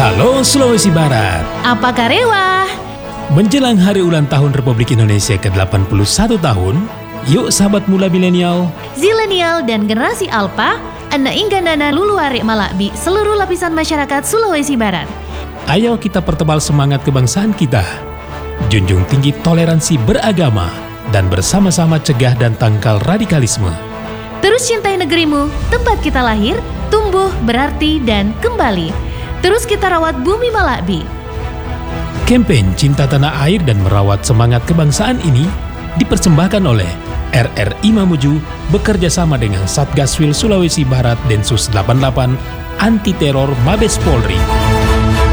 Halo Sulawesi Barat. Apa karewa? Menjelang hari ulang tahun Republik Indonesia ke-81 tahun, yuk sahabat muda milenial, Zilenial dan generasi Alpha, anda ingganana luluare malakbi seluruh lapisan masyarakat Sulawesi Barat. ayo kita pertebal semangat kebangsaan kita. Junjung tinggi toleransi beragama dan bersama-sama cegah dan tangkal radikalisme. Terus cintai negerimu, tempat kita lahir, tumbuh, berarti, dan kembali. Terus kita rawat bumi Malakbi. Kampanye Cinta Tanah Air dan Merawat Semangat Kebangsaan ini dipersembahkan oleh RRI Mamuju bekerja sama dengan Satgaswil Sulawesi Barat Densus 88 Anti Teror Mabes Polri.